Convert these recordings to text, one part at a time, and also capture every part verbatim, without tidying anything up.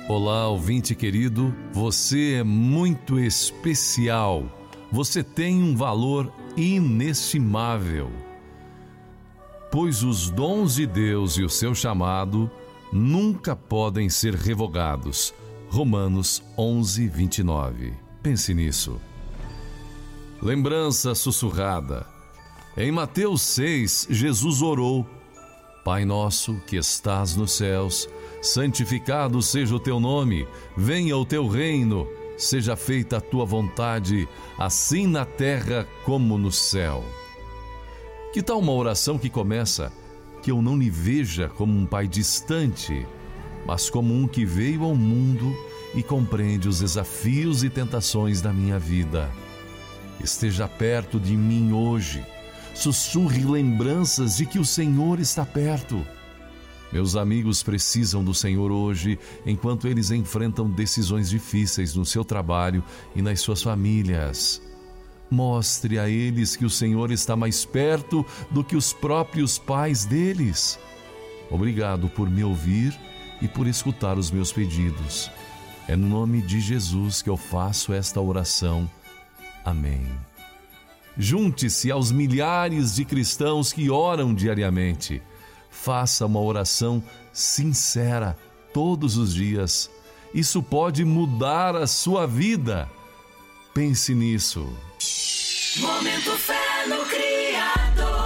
Olá, ouvinte querido, você é muito especial, você tem um valor inestimável, pois os dons de Deus e o seu chamado nunca podem ser revogados. Romanos onze, vinte e nove. Pense nisso. Lembrança sussurrada. Em Mateus seis, Jesus orou: Pai nosso que estás nos céus, santificado seja o teu nome, venha o teu reino, seja feita a tua vontade, assim na terra como no céu. Que tal uma oração que começa: que eu não lhe veja como um pai distante, mas como um que veio ao mundo e compreende os desafios e tentações da minha vida. Esteja perto de mim hoje, sussurre lembranças de que o Senhor está perto. Meus amigos precisam do Senhor hoje, enquanto eles enfrentam decisões difíceis no seu trabalho e nas suas famílias. Mostre a eles que o Senhor está mais perto do que os próprios pais deles. Obrigado por me ouvir e por escutar os meus pedidos. É no nome de Jesus que eu faço esta oração. Amém. Junte-se aos milhares de cristãos que oram diariamente. Faça uma oração sincera todos os dias. Isso pode mudar a sua vida. Pense nisso. Momento Fé no Criador.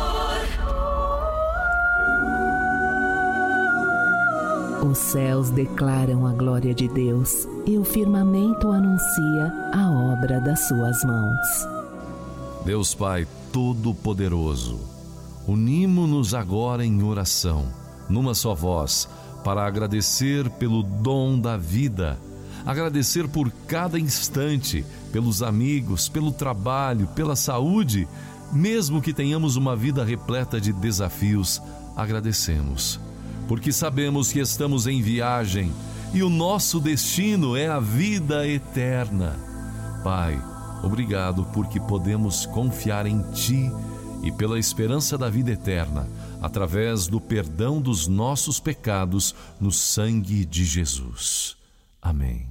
Os céus declaram a glória de Deus e o firmamento anuncia a obra das suas mãos. Deus Pai Todo-Poderoso, unimo-nos agora em oração, numa só voz, para agradecer pelo dom da vida, agradecer por cada instante, pelos amigos, pelo trabalho, pela saúde. Mesmo que tenhamos uma vida repleta de desafios, agradecemos, porque sabemos que estamos em viagem e o nosso destino é a vida eterna. Pai, obrigado porque podemos confiar em Ti e pela esperança da vida eterna, através do perdão dos nossos pecados no sangue de Jesus. Amém.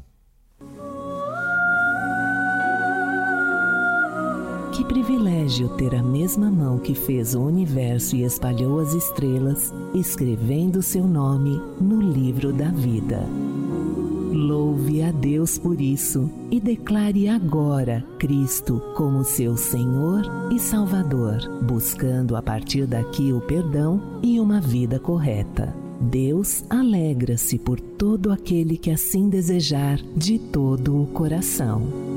Que privilégio ter a mesma mão que fez o universo e espalhou as estrelas, escrevendo seu nome no livro da vida. Louve a Deus por isso e declare agora Cristo como seu Senhor e Salvador, buscando a partir daqui o perdão e uma vida correta. Deus alegra-se por todo aquele que assim desejar de todo o coração.